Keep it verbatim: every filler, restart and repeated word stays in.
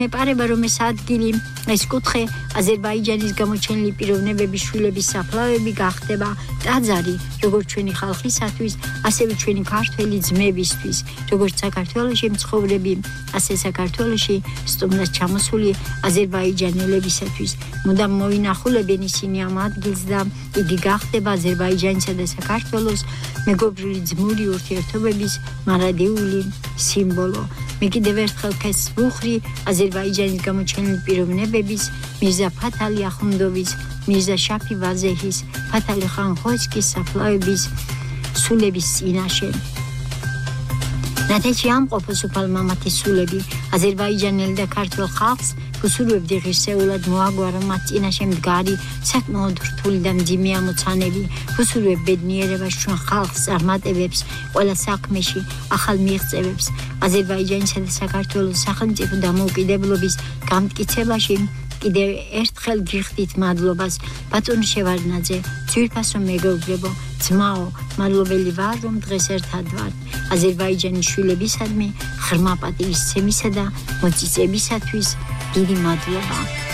მეპარება რომ ეს ადგილი ეს კუთხე აზერბაიჯანის გამოჩენილი პიროვნებების შვილების საფლავები გახდება ტაძარი როგორც ჩვენი ხალხისათვის, ასევე ჩვენი ქართველი ძმებისთვის, როგორც საქართველოში მცხოვრები, ასე საქართველოში სტუმრად ჩამოსული აზერბაიჯანელებისათვის. მუდამ მოინახულებენ ისინი ამ ადგილს და იგი გახდება აზერბაიჯანისა და საქართველოს მეგობრული ძმური ურთიერთობების მარადიული სიმბოლო. მე კიდევ ერთხელ ქეს ვუხრი აზერბაიჯანის გამოჩენილი პიროვნებების მირზა ფათალი ახუნდოვის, მირზა შაფი ვაზეჰის, ფათალი ხან ხოჩკის საფლავების სულების წინაშე. ნათეჩი ამყოფოს უფალ მამათის სულები აზერბაიჯანელი და ქართველ ხალხს უსურვებდი ღირსეულად მოაგვარო მათ წინაშე მდგარი საკმაოდ რთული და მძიმე ამოცანები, უსურვებ ბედნიერებას ჩვენ ხალხს წარმატებებს ყველა საქმეში, ახალ მიღწევებს აზერბაიჯანისა და საქართველოს სახელმწიფო დამოუკიდებლობის გამტკიცებაში კიდევ ერთხელ გიხდით მადლობას ბატონ შევარდნაძე, ძვირფასო მეგობრებო, ძმაო, მადლობელი ვარ რომ დღეს ერთად ვართ აზერბაიჯანის შვილებისადმი ღრმა პატივისცემისა და მოწიწებისათვის დიდი მადლობა.